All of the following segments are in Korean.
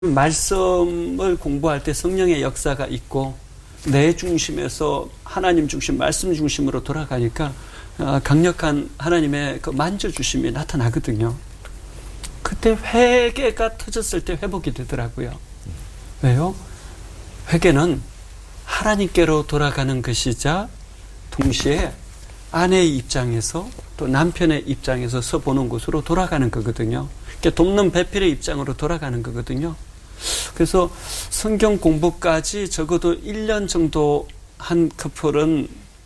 말씀을 공부할 때 성령의 역사가 있고 내 중심에서 하나님 중심, 말씀 중심으로 돌아가니까 강력한 하나님의 그 만져주심이 나타나거든요. 그때 회개가 터졌을 때 회복이 되더라고요. 왜요? 회개는 하나님께로 돌아가는 것이자 동시에 아내의 입장에서 또 남편의 입장에서 보는 곳으로 돌아가는 거거든요. 그러니까 돕는 배필의 입장으로 돌아가는 거거든요. 그래서 성경 공부까지 적어도 1년 정도 한 커플은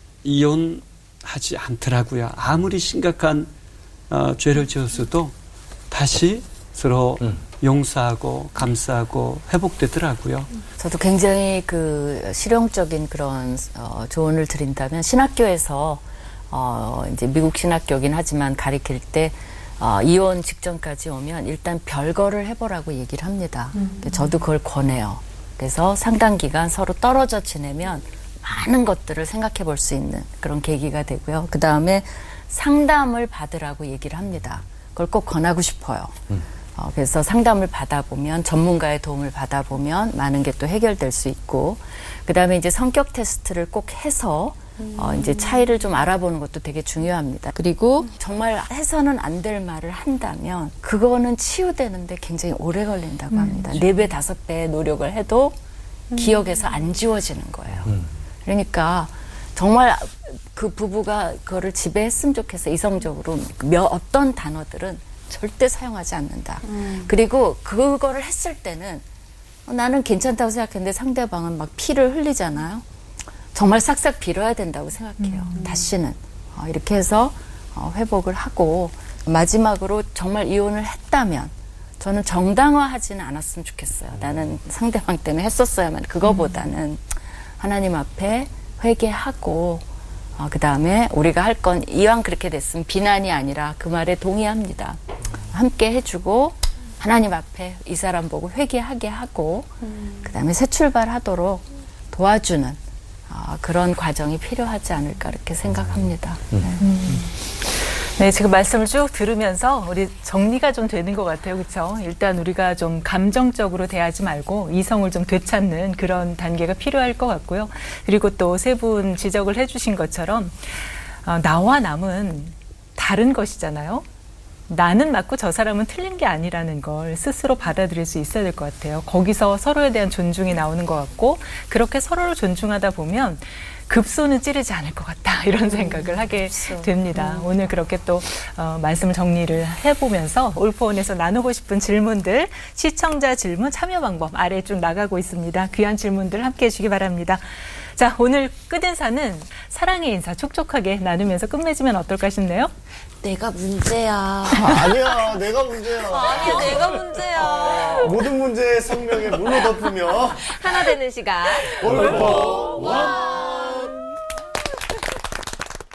이혼하지 않더라고요. 아무리 심각한 죄를 지었어도 다시 서로 용서하고 감사하고 회복되더라고요. 저도 굉장히 실용적인 그런 조언을 드린다면 신학교에서 이제 미국 신학교긴 하지만 가르칠 때 이혼 직전까지 오면 일단 별거를 해보라고 얘기를 합니다. 저도 그걸 권해요. 그래서 상당 기간 서로 떨어져 지내면 많은 것들을 생각해 볼 수 있는 그런 계기가 되고요. 그 다음에 상담을 받으라고 얘기를 합니다. 그걸 꼭 권하고 싶어요. 그래서 상담을 받아보면 전문가의 도움을 받아보면 많은 게 또 해결될 수 있고 그 다음에 이제 성격 테스트를 꼭 해서 이제 차이를 좀 알아보는 것도 되게 중요합니다. 그리고 정말 해서는 안 될 말을 한다면 그거는 치유되는데 굉장히 오래 걸린다고 합니다. 4배, 5배 노력을 해도 기억에서 안 지워지는 거예요. 그러니까 정말 그 부부가 그거를 지배했으면 좋겠어. 이성적으로 어떤 단어들은 절대 사용하지 않는다. 그리고 그거를 했을 때는 나는 괜찮다고 생각했는데 상대방은 막 피를 흘리잖아요. 정말 싹싹 빌어야 된다고 생각해요. 다시는. 이렇게 해서 회복을 하고 마지막으로 정말 이혼을 했다면 저는 정당화하지는 않았으면 좋겠어요. 나는 상대방 때문에 했었어야만 그거보다는 하나님 앞에 회개하고 그 다음에 우리가 할 건 이왕 그렇게 됐으면 비난이 아니라 그 말에 동의합니다. 함께 해주고 하나님 앞에 이 사람 보고 회개하게 하고 그 다음에 새 출발하도록 도와주는 그런 과정이 필요하지 않을까 이렇게 생각합니다. 네, 지금 말씀을 쭉 들으면서 우리 정리가 좀 되는 것 같아요. 그렇죠? 일단 우리가 좀 감정적으로 대하지 말고 이성을 좀 되찾는 그런 단계가 필요할 것 같고요. 그리고 또 세 분 지적을 해주신 것처럼 나와 남은 다른 것이잖아요. 나는 맞고 저 사람은 틀린 게 아니라는 걸 스스로 받아들일 수 있어야 될 것 같아요. 거기서 서로에 대한 존중이 나오는 것 같고 그렇게 서로를 존중하다 보면 급소는 찌르지 않을 것 같다 이런 생각을 하게 됩니다. 오늘 그렇게 또 말씀을 정리를 해보면서 올포원에서 나누고 싶은 질문들 시청자 질문 참여 방법 아래에 쭉 나가고 있습니다. 귀한 질문들 함께해 주시기 바랍니다. 자, 오늘 끝인사는 사랑의 인사 촉촉하게 나누면서 끝맺으면 어떨까 싶네요. 내가 문제야. 아니야, 내가 문제야. 아니야, 내가 문제야. 모든 문제의 성명에 물로 덮으며 하나 되는 시간. 올포원.